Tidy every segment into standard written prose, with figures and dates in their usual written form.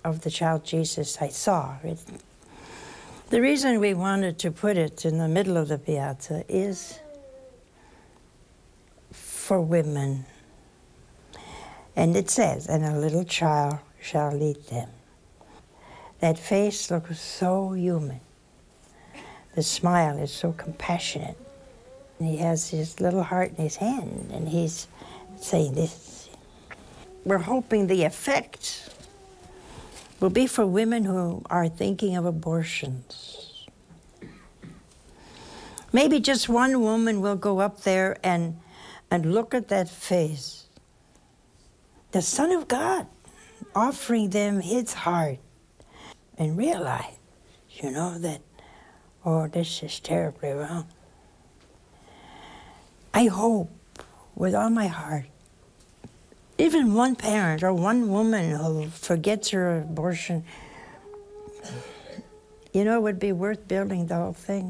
of the child Jesus I saw. The reason we wanted to put it in the middle of the piazza is for women. And it says, and a little child shall lead them. That face looks so human. The smile is so compassionate. And he has his little heart in his hand, and he's saying this. We're hoping the effect will be for women who are thinking of abortions. Maybe just one woman will go up there and look at that face. The Son of God offering them his heart and realize, you know, that, oh, this is terribly wrong. I hope with all my heart, even one parent or one woman who forgets her abortion, you know, it would be worth building the whole thing.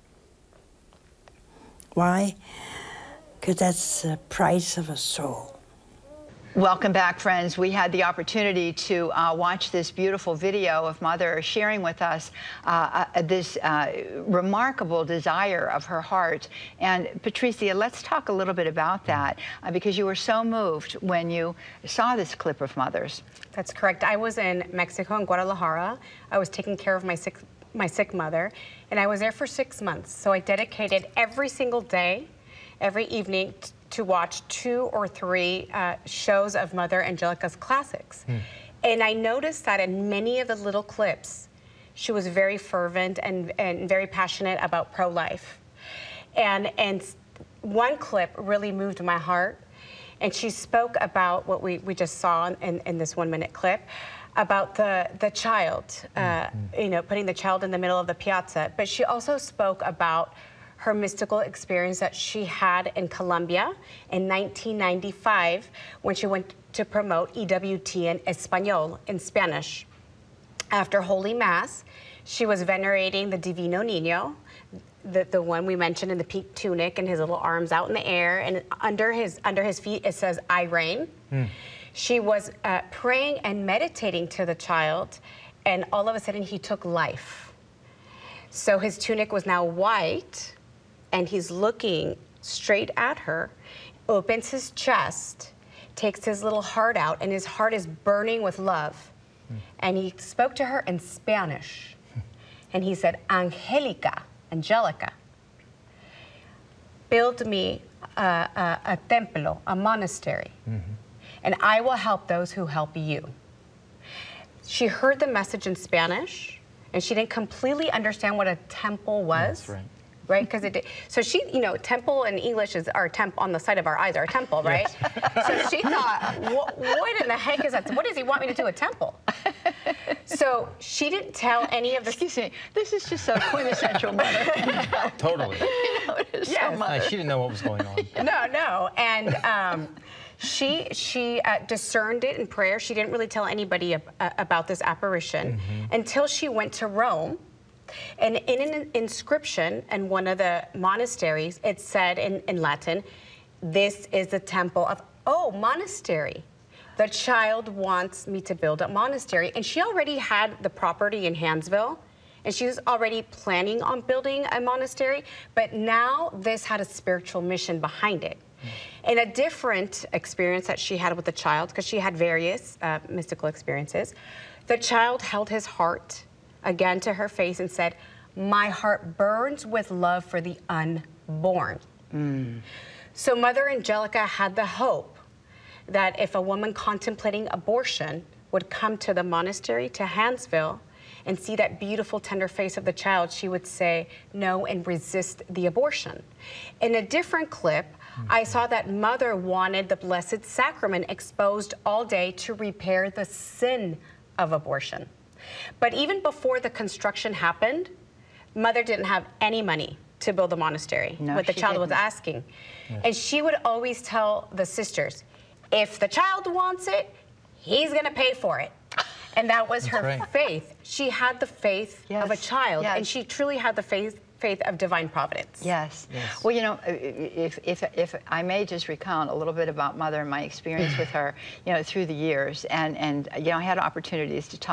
Why? Because that's the price of a soul. Welcome back, friends. We had the opportunity to watch this beautiful video of Mother sharing with us this remarkable desire of her heart. And Patricia, let's talk a little bit about that, because you were so moved when you saw this clip of Mother's. That's correct. I was in Mexico, in Guadalajara. I was taking care of my sick mother, and I was there for 6 months. So I dedicated every single day, every evening, to watch 2 or 3 shows of Mother Angelica's classics. And I noticed that in many of the little clips, she was very fervent and very passionate about pro-life. And one clip really moved my heart, and she spoke about what we just saw in this 1-minute clip, about the child, you know, putting the child in the middle of the piazza. But she also spoke about her mystical experience that she had in Colombia in 1995 when she went to promote EWT in Español, in Spanish. After Holy Mass, she was venerating the Divino Niño, the one we mentioned in the pink tunic and his little arms out in the air, and under his feet it says, I reign. She was praying and meditating to the child, and all of a sudden he took life. So his tunic was now white, and he's looking straight at her, opens his chest, takes his little heart out, and his heart is burning with love. And he spoke to her in Spanish. And he said, Angelica, build me a templo, a monastery, and I will help those who help you. She heard the message in Spanish, and she didn't completely understand what a temple was. That's right. Right, because so she, you know, temple in English is our on the side of our eyes, our temple, right? Yes. So she thought, what in the heck is that? What does he want me to do, a temple? So she didn't tell any of the. Excuse me, this is just so quintessential Mother. Totally. You know, it is so Mother. She didn't know what was going on. No, and she discerned it in prayer. She didn't really tell anybody about this apparition until she went to Rome. And in an inscription in one of the monasteries, it said in Latin, this is the temple of, monastery. The child wants me to build a monastery. And she already had the property in Hansville, and she was already planning on building a monastery, but now this had a spiritual mission behind it. And a different experience that she had with the child, because she had various mystical experiences, the child held his heart again to her face and said, my heart burns with love for the unborn. So Mother Angelica had the hope that if a woman contemplating abortion would come to the monastery, to Hansville, and see that beautiful, tender face of the child, she would say no and resist the abortion. In a different clip, I saw that Mother wanted the Blessed Sacrament exposed all day to repair the sin of abortion. But even before the construction happened, Mother didn't have any money to build the monastery, what the child was asking. Yes. And she would always tell the sisters, if the child wants it, he's going to pay for it. And that was her faith. She had the faith of a child, and she truly had the faith of divine providence. Yes. Well, you know, if I may just recount a little bit about Mother and my experience with her, you know, through the years, and you know, I had opportunities to talk